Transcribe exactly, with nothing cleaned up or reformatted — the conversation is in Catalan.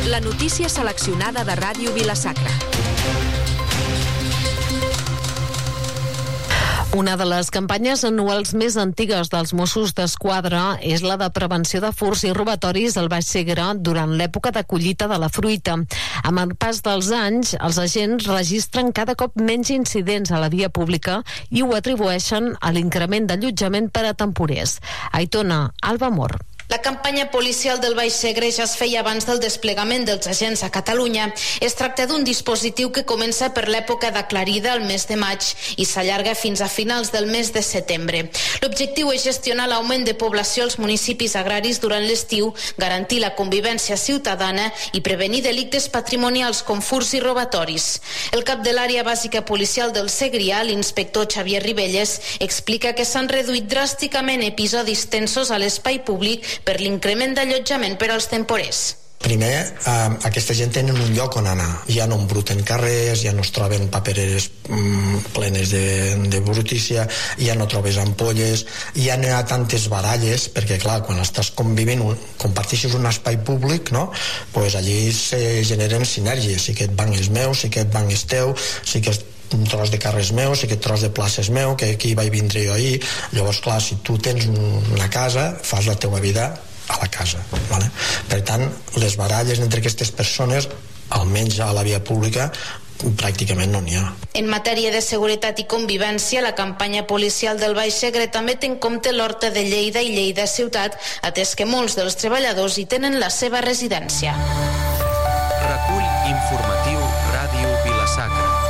La notícia seleccionada de Ràdio Vila-sacra. Una de les campanyes anuals més antigues dels Mossos d'Esquadra és la de prevenció de furts i robatoris al Baix Segre durant l'època de collita de la fruita. Amb el pas dels anys, els agents registren cada cop menys incidents a la via pública i ho atribueixen a l'increment d'allotjament per a temporers. A Aitona, Alba Mor. La campanya policial del Baix Segre ja es feia abans del desplegament dels agents a Catalunya. Es tracta d'un dispositiu que comença per l'època d'aclarida al mes de maig i s'allarga fins a finals del mes de setembre. L'objectiu és gestionar l'augment de població als municipis agraris durant l'estiu, garantir la convivència ciutadana i prevenir delictes patrimonials com furts i robatoris. El cap de l'àrea bàsica policial del Segrià, l'inspector Xavier Ribelles, explica que s'han reduït dràsticament episodis tensos a l'espai públic per l'increment d'allotjament per als temporers. Primer, eh, aquesta gent tenen un lloc on anar. Ja no embruten carrers, ja no es troben papereres mm, plenes de, de brutícia, ja no trobes ampolles, ja no hi ha tantes baralles, perquè clar, quan estàs convivint, un, comparteixes un espai públic, no? Pues allí se generen sinergies. Si aquest banc és meu, si aquest banc és teu, si aquest un tros de carrers meu, si aquest tros de plaça és meu, que aquí vaig vindre jo ahir. Llavors, clar, si tu tens una casa, fas la teua vida a la casa, vale? Per tant, les baralles entre aquestes persones, almenys a la via pública, pràcticament no n'hi ha. En matèria de seguretat i convivència, la campanya policial del Baix Segre també té en compte l'Horta de Lleida i Lleida Ciutat, atès que molts dels treballadors hi tenen la seva residència. Recull informatiu Ràdio Vila-sacra.